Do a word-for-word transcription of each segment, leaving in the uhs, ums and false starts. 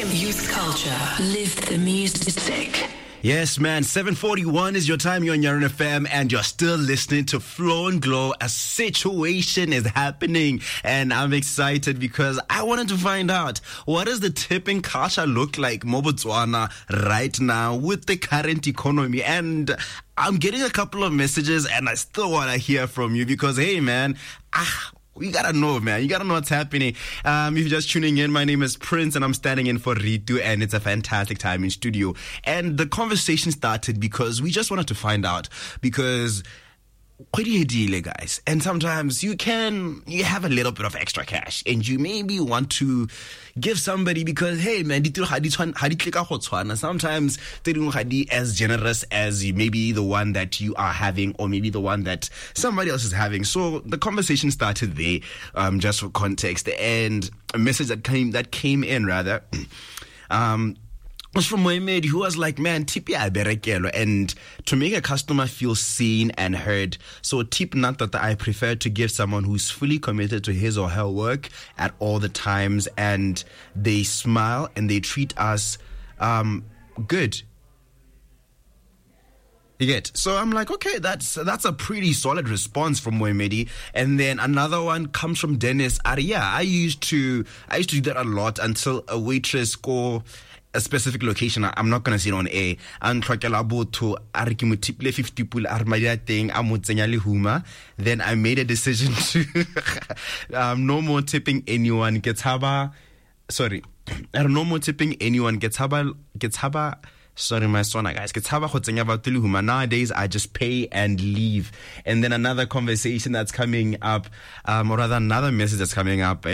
Youth culture. Live the music. Yes, man. seven forty-one is your time. You're on Yaron F M and you're still listening to Flow and Glow. A situation is happening and I'm excited because I wanted to find out, what does the tipping culture look like mo Botswana right now with the current economy? And I'm getting a couple of messages and I still want to hear from you because, hey, man, ah, you gotta know, man. You gotta know what's happening. Um, if you're just tuning in, my name is Prince and I'm standing in for Ritu and it's a fantastic time in studio. And the conversation started because we just wanted to find out because guys, and sometimes you can you have a little bit of extra cash and you maybe want to give somebody because, hey man, sometimes they don't be as generous as maybe the one that you are having or maybe the one that somebody else is having. So the conversation started there, um, just for context, and a message that came that came in rather um was from Mohamed, who was like, man, tip ya berekelo, and to make a customer feel seen and heard. So tip not that I prefer to give someone who's fully committed to his or her work at all the times, and they smile and they treat us um good. You get? So I'm like, okay, that's that's a pretty solid response from Mohamedi. And then another one comes from Dennis. Yeah, I used to I used to do that a lot until a waitress go a specific location. I'm not going to say it on air. And to fifty pool thing. Then I made a decision to um, no more tipping anyone. Gets haba. Sorry. No more tipping anyone. Gets haba. Gets haba. Sorry, my son, guys. Nowadays, I just pay and leave. And then another conversation that's coming up, um, or rather another message that's coming up.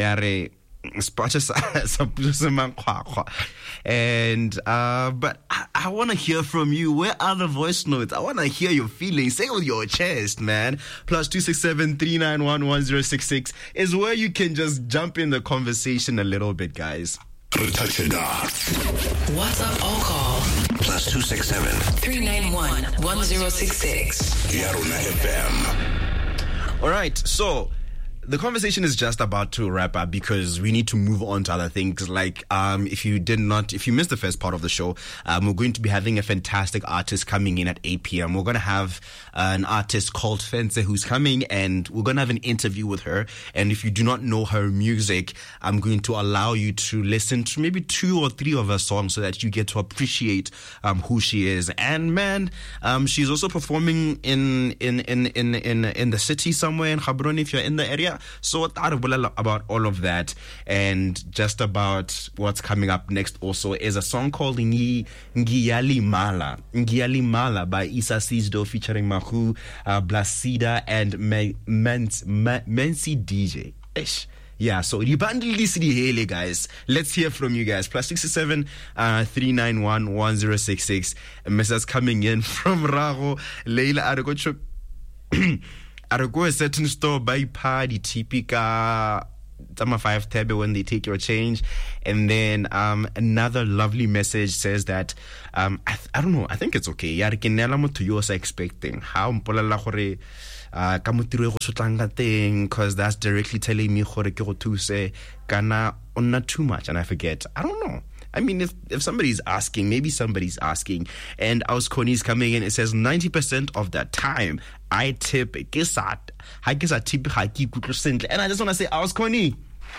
And uh but I, I want to hear from you. Where are the voice notes? I want to hear your feelings. Say it with your chest, man. Plus two six seven three nine one one zero six six is where you can just jump in the conversation a little bit, guys. WhatsApp or call plus two six seven three nine one one zero six six. Yarona F M. All right, so the conversation is just about to wrap up because we need to move on to other things. Like, um, if you did not, if you missed the first part of the show, um, we're going to be having a fantastic artist coming in at eight p.m. We're going to have uh, an artist called Fence who's coming, and we're going to have an interview with her. And if you do not know her music, I'm going to allow you to listen to maybe two or three of her songs so that you get to appreciate um, who she is. And man, um, she's also performing in in in in in in the city somewhere in Gaborone if you're in the area. So about all of that and just about what's coming up next also is a song called Ngiyali Mala. Ngiyali Mala by Isa Sizdo featuring Mahu, uh, Blasida and Mensi D J. Ish. Yeah, so the bundle this hele, guys. Let's hear from you guys. Plus six seven uh three nine one one zero six six. A message coming in from Rago Leila Aragocho. At a certain store, buy party typica Tama five tab when they take your change. And then um another lovely message says that um I, th- I don't know, I think it's okay. Ya re ke nela motho yo sa expecting. How mpolela gore uh ka motiro go sotlanga thing, because that's directly telling me gore ke go thuse kana on not too much and I forget. I don't know. I mean, if, if somebody's asking, maybe somebody's asking, and Ausconi's coming in, it says ninety percent of the time I tip, and I just want to say, Ausconi.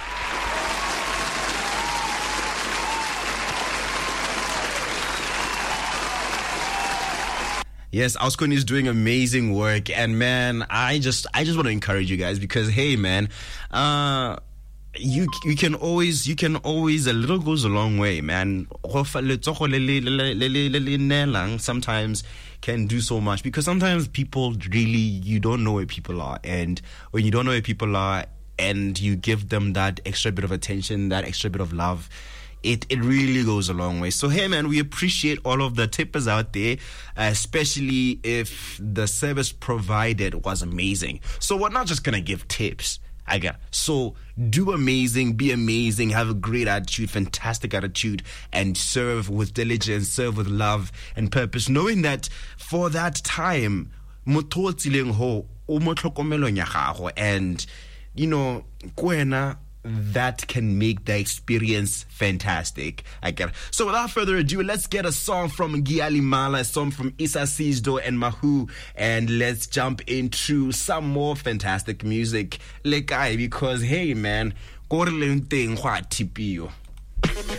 Yes, Ausconi is doing amazing work, and man, I just, I just want to encourage you guys because, hey, man, uh, You you can always you can always a little goes a long way, man. Sometimes can do so much because sometimes people really you don't know where people are, and when you don't know where people are and you give them that extra bit of attention, that extra bit of love, it it really goes a long way. So hey man, we appreciate all of the tippers out there, especially if the service provided was amazing. So we're not just gonna give tips. I got so do amazing, be amazing, have a great attitude, fantastic attitude, and serve with diligence, serve with love and purpose, knowing that for that time, and you know, kwena that can make the experience fantastic. I get it. So without further ado, let's get a song from Giali Mala, a song from Issa Sizdo and Mahu, and let's jump into some more fantastic music. Lekai, because hey man, go to learn thing what tipio.